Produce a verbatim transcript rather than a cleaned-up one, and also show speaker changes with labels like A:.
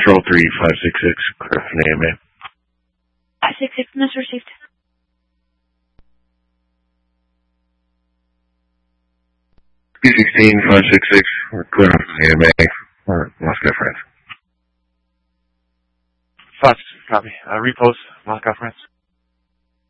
A: Control three, five six six, clear from the A M A.
B: five six six, miss received.
A: B sixteen, five six six, we're clear from the A M A, or Moscow, France.
C: five six six, copy. Uh, repost, Moscow, France.